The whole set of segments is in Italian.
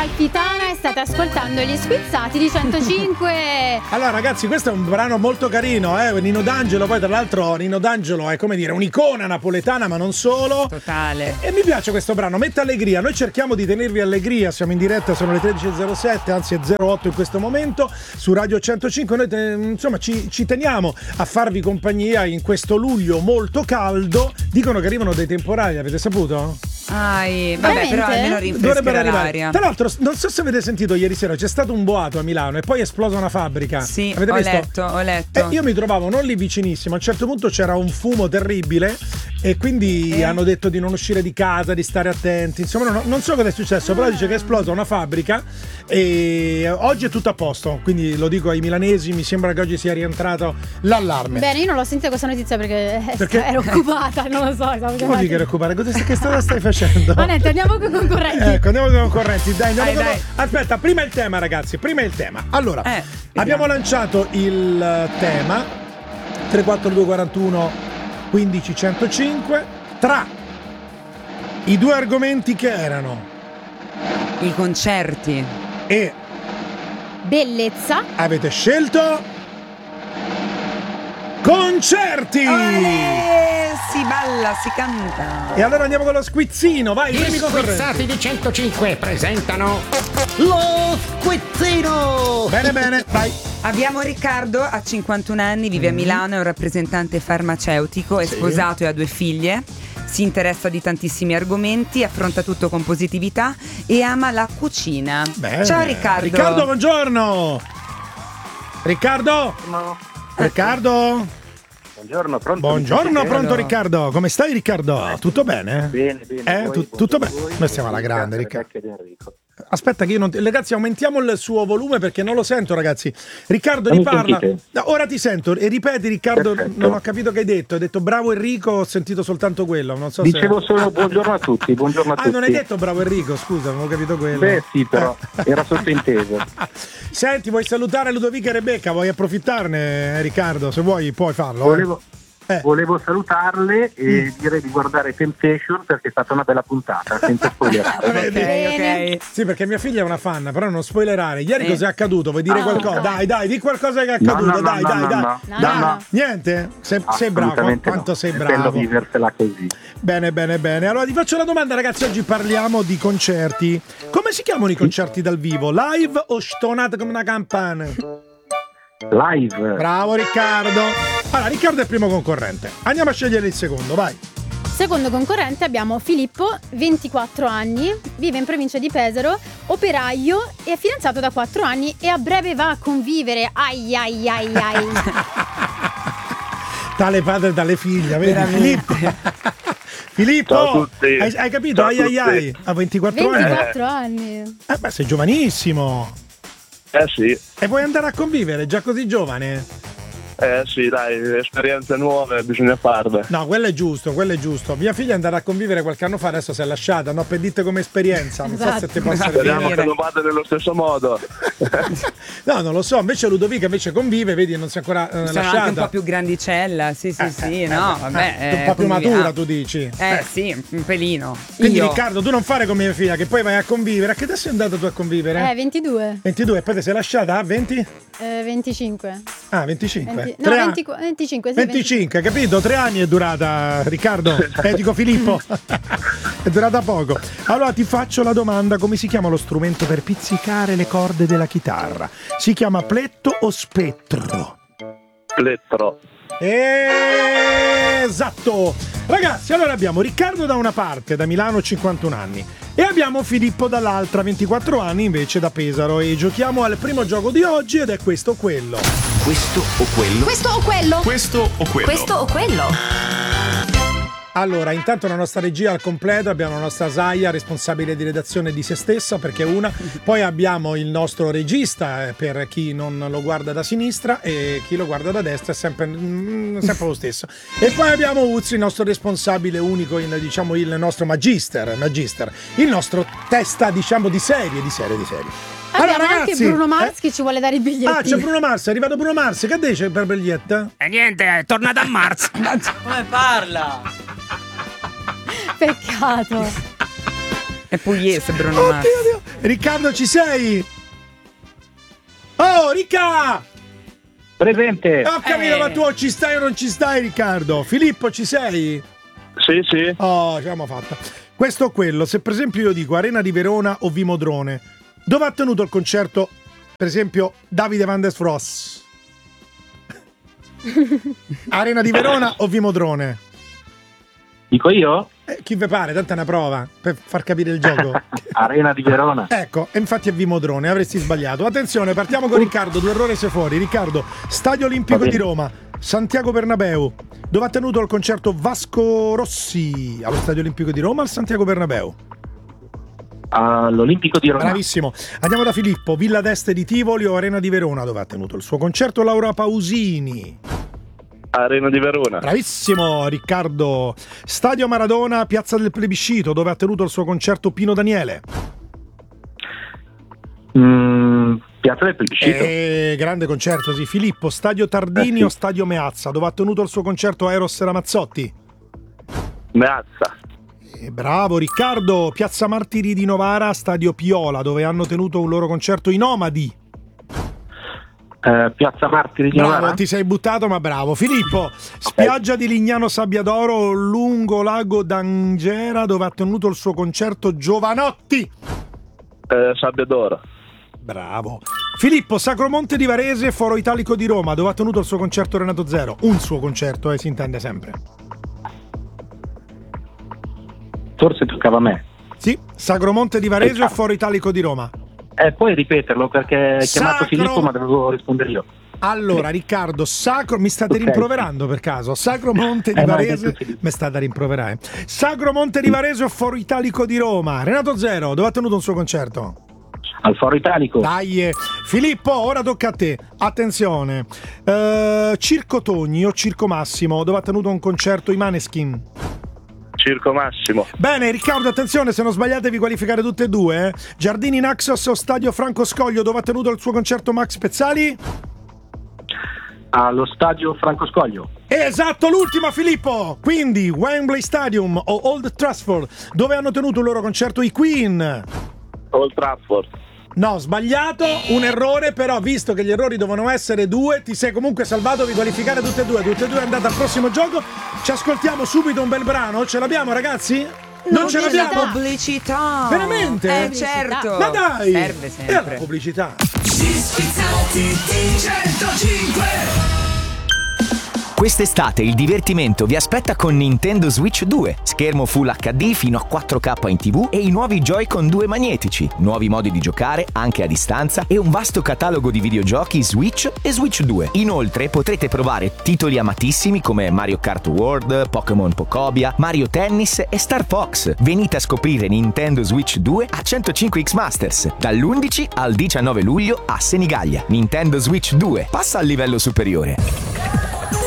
Amalfitana e state ascoltando gli Squizzati di 105. Allora ragazzi, questo è un brano molto carino, Nino D'Angelo, poi tra l'altro Nino D'Angelo è come dire un'icona napoletana, ma non solo. Totale. E mi piace questo brano, mette allegria. Noi cerchiamo di tenervi allegria, siamo in diretta, sono le 13.07, anzi è 08 in questo momento su Radio 105. Noi insomma ci teniamo a farvi compagnia in questo luglio molto caldo. Dicono che arrivano dei temporali, avete saputo? Vabbè, Veramente? però almeno rinfresca l'aria. Tra l'altro, non so se avete sentito ieri sera, c'è stato un boato a Milano e poi è esplosa una fabbrica. Sì, avete visto? Ho letto. Io mi trovavo non lì vicinissimo, a un certo punto c'era un fumo terribile e quindi hanno detto di non uscire di casa, di stare attenti. Insomma, non so cosa è successo, però dice che è esplosa una fabbrica e oggi è tutto a posto. Quindi lo dico ai milanesi, mi sembra che oggi sia rientrato l'allarme. Bene, io non l'ho sentita questa notizia perché ero occupata, non lo so. Come dico occupare? Che cosa stai facendo? Annette, andiamo con i concorrenti. Ecco, andiamo con i concorrenti. Dai. Dai. Aspetta, prima il tema, ragazzi. Allora, abbiamo lanciato il tema 34241 15 105 tra i due argomenti che erano I concerti e Bellezza. avete scelto concerti. si balla, si canta. E allora andiamo con lo squizzino, vai. Gli Squizzati di 105 presentano lo squizzino. Bene, vai. Abbiamo Riccardo, ha 51 anni, vive a Milano, è un rappresentante farmaceutico, è sposato e ha 2 figlie. Si interessa di tantissimi argomenti, affronta tutto con positività e ama la cucina. Bene. Ciao Riccardo. Riccardo, buongiorno. Riccardo? No. Riccardo? Buongiorno, pronto? Buongiorno, pronto Allora. Riccardo. Come stai Riccardo? Tutto bene? Bene. Voi, tutto bene. voi? Noi stiamo alla grande, Riccardo. Rebecca ed Enrico. Aspetta che io non ragazzi, aumentiamo il suo volume perché non lo sento, ragazzi. Riccardo, Non mi riparla. sentite? No, ora ti sento e ripeti Riccardo, Perfetto. non ho capito che hai detto. Hai detto bravo Enrico, ho sentito soltanto quello, non so Dicevo se solo buongiorno a tutti, buongiorno a tutti. non hai detto bravo Enrico, scusa, non ho capito quello. Beh sì, però, era sottinteso. Senti, vuoi salutare Ludovica e Rebecca? Vuoi approfittarne, Riccardo? Se vuoi, puoi farlo. Volevo salutarle e dire di guardare Temptation perché è stata una bella puntata, senza spoilerare. Ok. Sì, perché mia figlia è una fan, però non spoilerare. Ieri cos'è accaduto? Vuoi dire qualcosa? Dai, di qualcosa che è accaduto. Dai. No. Niente? Sei bravo. Assolutamente Quanto no. sei È bello bravo. viversela così. Bene. Allora ti faccio una domanda, ragazzi. Oggi parliamo di concerti. Come si chiamano i concerti dal vivo? Live o stonate come una campana? Live. Bravo Riccardo. Allora, Riccardo è il primo concorrente. Andiamo a scegliere il secondo, vai. Secondo concorrente abbiamo Filippo, 24 anni, vive in provincia di Pesaro, operaio, è fidanzato da 4 anni e a breve va a convivere. Ai. Tale padre, tale figlia, vedi? Veramente. Filippo, Ciao a tutti. hai capito? Ciao a tutti. Ai. A 24 anni. 24 anni. Beh, sei giovanissimo. Sì. E vuoi andare a convivere già così giovane? Sì, dai, esperienze nuove bisogna farle. No, quello è giusto. Mia figlia è andata a convivere qualche anno fa, adesso si è lasciata, no? Per dite come esperienza, non so se ti posso Speriamo dire. che non vada nello stesso modo. No, non lo so, invece Ludovica vive, vedi, non si è ancora Sono lasciata. anche un po' più grandicella, sì, no, vabbè. Un po' più quindi, matura, tu dici. Sì, un pelino. Quindi Io. Riccardo, tu non fare come mia figlia, che poi vai a convivere. A che adesso sei andato tu a convivere? 22. 22, e poi ti sei lasciata a 20? 25. Ah, 25. 25, sì, 25, capito? 3 anni è durata, Riccardo. Dico Filippo. È durata poco. Allora ti faccio la domanda: come si chiama lo strumento per pizzicare le corde della chitarra? Si chiama pletto o spettro? Plettro. Esatto. Ragazzi, allora abbiamo Riccardo da una parte, da Milano, 51 anni, e abbiamo Filippo dall'altra, 24 anni, invece da Pesaro, e giochiamo al primo gioco di oggi ed è questo o quello. Questo o quello? Questo o quello? Questo o quello? Questo o quello? Allora, intanto la nostra regia al completo, abbiamo la nostra Zaia, responsabile di redazione di se stessa, perché è una. Poi abbiamo il nostro regista, per chi non lo guarda da sinistra, e chi lo guarda da destra è sempre lo stesso. E poi abbiamo Uzzi, il nostro responsabile unico, diciamo il nostro magister, il nostro testa, diciamo, di serie. Abbiamo Allora, anche ragazzi, Bruno Mars che ci vuole dare i biglietti. Ah, c'è Bruno Mars, è arrivato Bruno Mars, che dice per biglietta? E niente, è tornato a Mars. Come parla? Peccato. È pugliese Bruno Mars. Oddio. Riccardo, ci sei? Oh, Ricca! Presente. Ho capito, ma tu ci stai o non ci stai, Riccardo? Filippo, ci sei? Sì. Oh, ce l'abbiamo fatta. Questo o quello, se per esempio io dico Arena di Verona o Vimodrone, dove ha tenuto il concerto, per esempio, Davide Van der Frost? Arena di Verona o Vimodrone? Dico io? Chi ve pare, tanto è una prova per far capire il gioco. Arena di Verona. Ecco, e infatti è Vimodrone, avresti sbagliato. Attenzione, partiamo con Riccardo, 2 errori sei fuori. Riccardo, Stadio Olimpico di Roma, Santiago Bernabéu, dove ha tenuto il concerto Vasco Rossi? Allo Stadio Olimpico di Roma, al Santiago Bernabéu? All'Olimpico di Roma. Bravissimo. Andiamo da Filippo, Villa d'Este di Tivoli o Arena di Verona, dove ha tenuto il suo concerto Laura Pausini? Arena di Verona. Bravissimo Riccardo. Stadio Maradona, Piazza del Plebiscito, dove ha tenuto il suo concerto Pino Daniele? Piazza del Plebiscito. Grande concerto, sì. Filippo, Stadio Tardini o Stadio Meazza, dove ha tenuto il suo concerto Eros Ramazzotti? Meazza. Bravo Riccardo. Piazza Martiri di Novara, Stadio Piola, dove hanno tenuto un loro concerto i Nomadi? Piazza Martiri di Bravo, Novara. ti sei buttato ma bravo. Filippo, spiaggia di Lignano Sabbiadoro, lungo lago d'Angera, dove ha tenuto il suo concerto Giovanotti? Sabbiadoro. Bravo. Filippo, Sacromonte di Varese, Foro Italico di Roma, dove ha tenuto il suo concerto Renato Zero? Un suo concerto, si intende sempre. Forse toccava a me. Sì, Sacromonte di Varese o Foro Italico di Roma? Puoi ripeterlo perché hai chiamato Filippo ma dovevo rispondere io. Allora Riccardo, mi state rimproverando per caso? Sacromonte di Varese, mi state a rimproverare. Sacromonte di Varese o Foro Italico di Roma? Renato Zero, dove ha tenuto un suo concerto? Al Foro Italico. Dai, Filippo, ora tocca a te. Attenzione. Circo Togni o Circo Massimo, dove ha tenuto un concerto i Maneskin? Circo Massimo. Bene, Riccardo, attenzione, se non sbagliate vi qualificate tutte e due. Giardini Naxos o Stadio Franco Scoglio, dove ha tenuto il suo concerto Max Pezzali? Allo Stadio Franco Scoglio. Esatto, l'ultima Filippo. Quindi Wembley Stadium o Old Trafford, dove hanno tenuto il loro concerto i Queen? Old Trafford. No, sbagliato, un errore, però visto che gli errori dovevano essere 2, ti sei comunque salvato, vi qualificare tutte e due è andata al prossimo gioco. Ci ascoltiamo subito un bel brano, ce l'abbiamo ragazzi? Non ce l'abbiamo? Pubblicità. Veramente? Certo. Ma dai! Serve Era la sempre. pubblicità. Schizzati di 105. Quest'estate il divertimento vi aspetta con Nintendo Switch 2, schermo Full HD fino a 4K in TV e i nuovi Joy-Con 2 magnetici, nuovi modi di giocare anche a distanza e un vasto catalogo di videogiochi Switch e Switch 2. Inoltre potrete provare titoli amatissimi come Mario Kart World, Pokémon Pokobia, Mario Tennis e Star Fox. Venite a scoprire Nintendo Switch 2 a 105X Masters dall'11 al 19 luglio a Senigallia. Nintendo Switch 2 passa al livello superiore.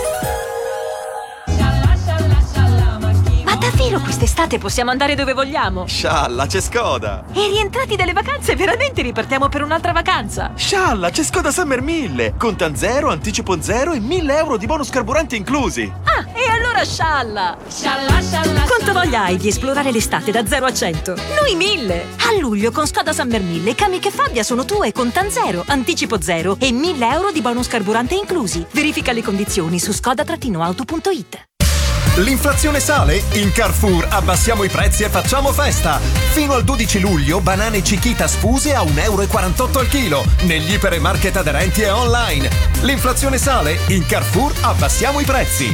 Davvero quest'estate possiamo andare dove vogliamo? Scialla, c'è Skoda! E rientrati dalle vacanze veramente ripartiamo per un'altra vacanza? Scialla, c'è Skoda Summer 1000! Contan 0, anticipo 0 e 1.000 euro di bonus carburante inclusi! Ah, e allora scialla! Scialla, scialla! Quanta voglia hai di esplorare l'estate da 0 a 100? Noi 1000! A luglio con Skoda Summer 1000 Kamiq e Fabia sono tue, contan 0, anticipo 0 e 1.000 euro di bonus carburante inclusi. Verifica le condizioni su skoda-auto.it. L'inflazione sale? In Carrefour abbassiamo i prezzi e facciamo festa! Fino al 12 luglio banane Chiquita sfuse a 1,48 euro al chilo negli ipermarket aderenti e online. L'inflazione sale? In Carrefour abbassiamo i prezzi!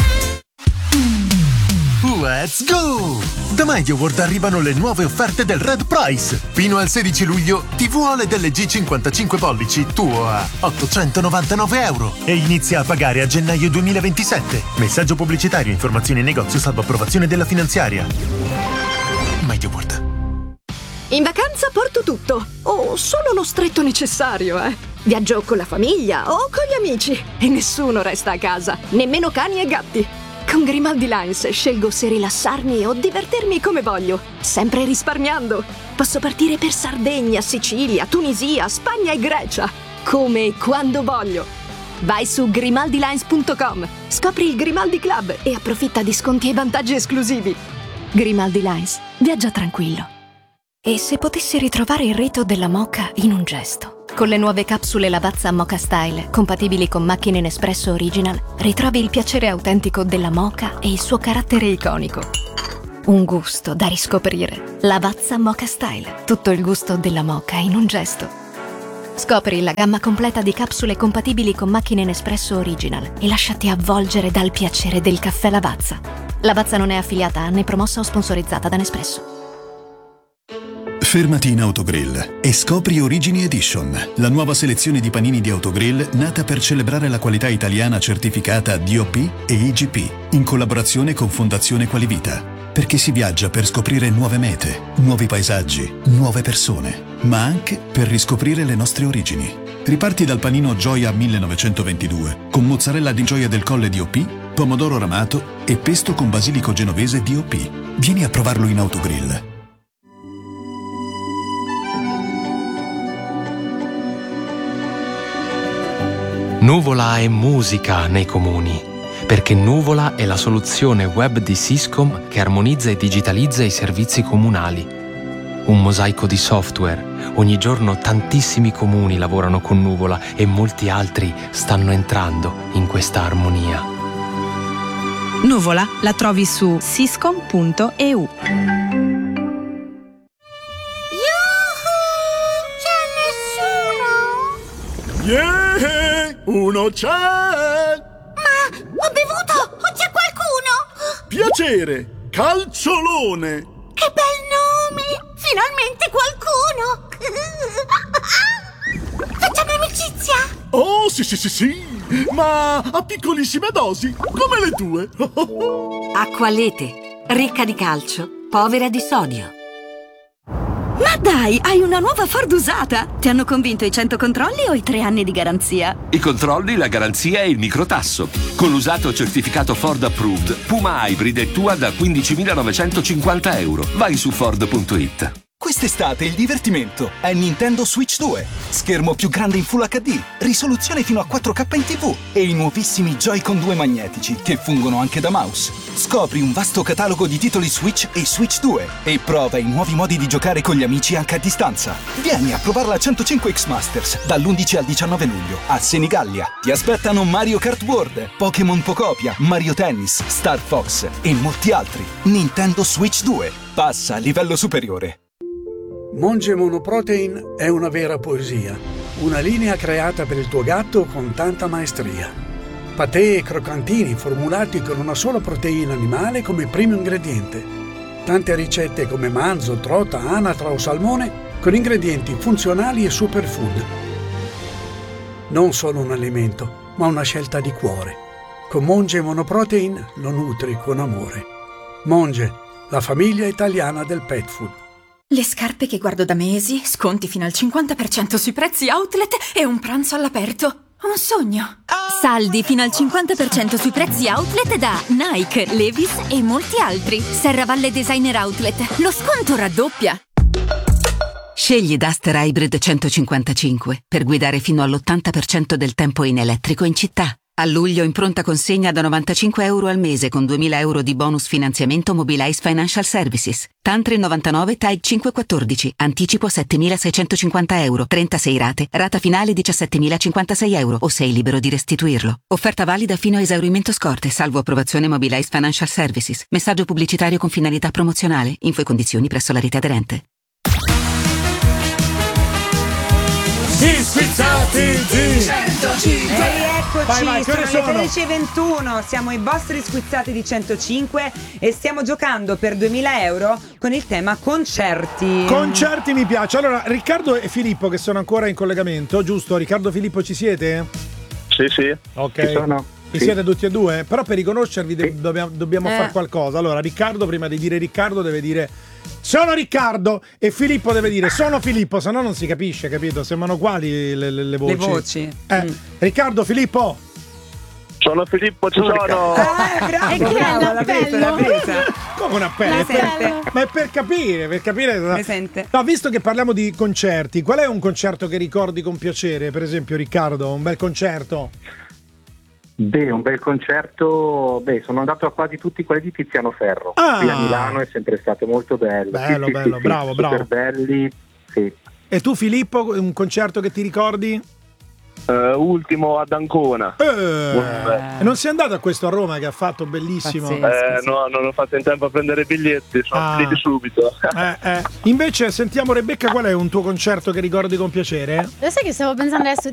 Let's go! Da MediaWorld arrivano le nuove offerte del Red Price. Fino al 16 luglio TV OLED LG 55 pollici tuo a 899 euro e inizia a pagare a gennaio 2027. Messaggio pubblicitario, informazioni in negozio salvo approvazione della finanziaria. MediaWorld. In vacanza porto tutto, o solo lo stretto necessario, Viaggio con la famiglia o con gli amici e nessuno resta a casa, nemmeno cani e gatti. Con Grimaldi Lines scelgo se rilassarmi o divertirmi come voglio, sempre risparmiando. Posso partire per Sardegna, Sicilia, Tunisia, Spagna e Grecia, come e quando voglio. Vai su grimaldilines.com, scopri il Grimaldi Club e approfitta di sconti e vantaggi esclusivi. Grimaldi Lines, viaggia tranquillo. E se potessi ritrovare il rito della moka in un gesto? Con le nuove capsule Lavazza Moka Style, compatibili con macchine Nespresso Original, ritrovi il piacere autentico della moka e il suo carattere iconico. Un gusto da riscoprire. Lavazza Moka Style, tutto il gusto della moka in un gesto. Scopri la gamma completa di capsule compatibili con macchine Nespresso Original e lasciati avvolgere dal piacere del caffè Lavazza. Lavazza non è affiliata né promossa o sponsorizzata da Nespresso. Fermati in Autogrill e scopri Origini Edition, la nuova selezione di panini di Autogrill nata per celebrare la qualità italiana certificata DOP e IGP, in collaborazione con Fondazione Qualivita. Perché si viaggia per scoprire nuove mete, nuovi paesaggi, nuove persone, ma anche per riscoprire le nostre origini. Riparti dal panino Gioia 1922, con mozzarella di Gioia del Colle DOP, pomodoro ramato e pesto con basilico genovese DOP. Vieni a provarlo in Autogrill. Nuvola è musica nei comuni, perché Nuvola è la soluzione web di Syscom che armonizza e digitalizza i servizi comunali. Un mosaico di software. Ogni giorno tantissimi comuni lavorano con Nuvola e molti altri stanno entrando in questa armonia. Nuvola la trovi su syscom.eu. Yeah, uno c'è! Ma ho bevuto! O c'è qualcuno? Piacere, Calciolone! Che bel nome! Finalmente qualcuno! Facciamo amicizia? Oh, sì, ma a piccolissime dosi, come le tue. Acqualete, ricca di calcio, povera di sodio. Ma dai, hai una nuova Ford usata! Ti hanno convinto i 100 controlli o i 3 anni di garanzia? I controlli, la garanzia e il microtasso. Con l'usato certificato Ford Approved, Puma Hybrid è tua da 15.950 euro. Vai su Ford.it. Quest'estate il divertimento è Nintendo Switch 2. Schermo più grande in Full HD, risoluzione fino a 4K in TV e i nuovissimi Joy-Con 2 magnetici che fungono anche da mouse. Scopri un vasto catalogo di titoli Switch e Switch 2 e prova i nuovi modi di giocare con gli amici anche a distanza. Vieni a provarla a 105X Masters dall'11 al 19 luglio a Senigallia. Ti aspettano Mario Kart World, Pokémon Pocopia, Mario Tennis, Star Fox e molti altri. Nintendo Switch 2. Passa a livello superiore. Monge Monoprotein è una vera poesia, una linea creata per il tuo gatto con tanta maestria. Patè e croccantini formulati con una sola proteina animale come primo ingrediente. Tante ricette come manzo, trota, anatra o salmone con ingredienti funzionali e superfood. Non solo un alimento, ma una scelta di cuore. Con Monge Monoprotein lo nutri con amore. Monge, la famiglia italiana del pet food. Le scarpe che guardo da mesi, sconti fino al 50% sui prezzi outlet e un pranzo all'aperto. Un sogno! Saldi fino al 50% sui prezzi outlet da Nike, Levi's e molti altri. Serravalle Designer Outlet. Lo sconto raddoppia! Scegli Duster Hybrid 155 per guidare fino all'80% del tempo in elettrico in città. A luglio in pronta consegna da 95 euro al mese con 2.000 euro di bonus finanziamento Mobilize Financial Services. Tantri 99 TAG 514. Anticipo 7.650 euro. 36 rate. Rata finale 17.056 euro o sei libero di restituirlo. Offerta valida fino a esaurimento scorte, salvo approvazione Mobilize Financial Services. Messaggio pubblicitario con finalità promozionale. Info e condizioni presso la rete aderente. Squizzati di 105. Eccoci, Vai, sono sono? le 13:21, siamo i vostri squizzati di 105 e stiamo giocando per 2.000 euro con il tema concerti. Concerti mi piace. Allora, Riccardo e Filippo che sono ancora in collegamento, giusto? Riccardo, Filippo, ci siete? Sì. Ok. Ci sono. Ci Sì. siete tutti e due? Però per riconoscervi dobbiamo fare qualcosa. Allora, Riccardo prima di dire Riccardo deve dire sono Riccardo e Filippo deve dire sono Filippo, se no non si capisce, capito? Sembrano uguali le voci. Le voci. Riccardo, Filippo. Sono Filippo, ci sono. Bravo, l'ha presa. Come un appello? Ma è per capire. Presente. No, visto che parliamo di concerti, qual è un concerto che ricordi con piacere? Per esempio, Riccardo, un bel concerto. Beh, un bel concerto. Sono andato a quasi tutti quelli di Tiziano Ferro. Qui a Milano è sempre stato molto bello. Bello, Sì, bravo. super belli, sì. E tu, Filippo, un concerto che ti ricordi? Ultimo ad Ancona. E non sei andato a questo a Roma che ha fatto bellissimo? No, non ho fatto in tempo a prendere i biglietti, sono finiti subito. Invece sentiamo, Rebecca, qual è un tuo concerto che ricordi con piacere? Lo sai che stavo pensando adesso,